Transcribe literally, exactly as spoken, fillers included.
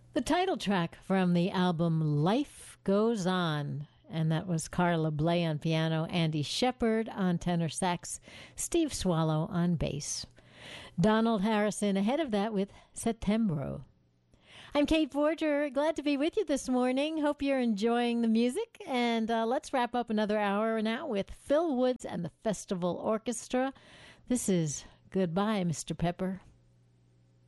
The title track from the album Life Goes On, and that was Carla Bley on piano, Andy Shepard on tenor sax, Steve Swallow on bass. Donald Harrison ahead of that with Settembro. I'm Kate Forger, glad to be with you this morning. Hope you're enjoying the music, and uh, let's wrap up another hour now with Phil Woods and the Festival Orchestra. This is Goodbye, Mister Pepper.